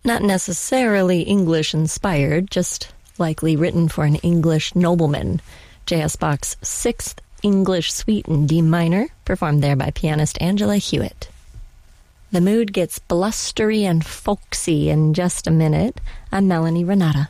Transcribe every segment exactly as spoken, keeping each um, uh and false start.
Not necessarily English-inspired, just likely written for an English nobleman. J S. Bach's Sixth English Suite in D minor, performed there by pianist Angela Hewitt. The mood gets blustery and folksy in just a minute. I'm Melanie Renata.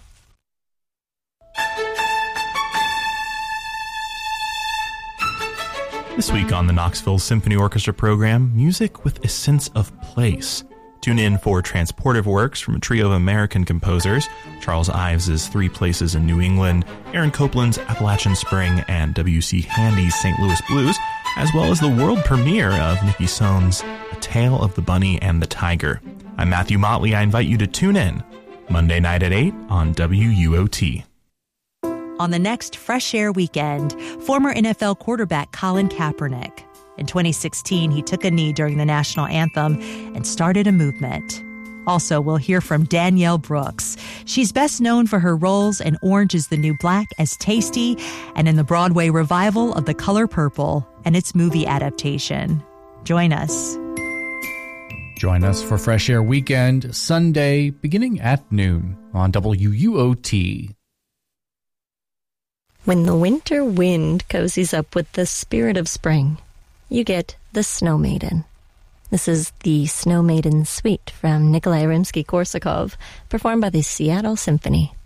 This week on the Knoxville Symphony Orchestra program, music with a sense of place. Tune in for transportive works from a trio of American composers, Charles Ives' Three Places in New England, Aaron Copland's Appalachian Spring, and W C Handy's Saint Louis Blues, as well as the world premiere of Nikki Sohn's A Tale of the Bunny and the Tiger. I'm Matthew Motley. I invite you to tune in Monday night at eight on W U O T. On the next Fresh Air Weekend, former N F L quarterback Colin Kaepernick. In twenty sixteen, he took a knee during the national anthem and started a movement. Also, we'll hear from Danielle Brooks. She's best known for her roles in Orange is the New Black as Tasty and in the Broadway revival of The Color Purple and its movie adaptation. Join us. Join us for Fresh Air Weekend, Sunday, beginning at noon on W U O T. When the winter wind cozies up with the spirit of spring, you get the Snow Maiden. This is the Snow Maiden Suite from Nikolai Rimsky-Korsakov, performed by the Seattle Symphony.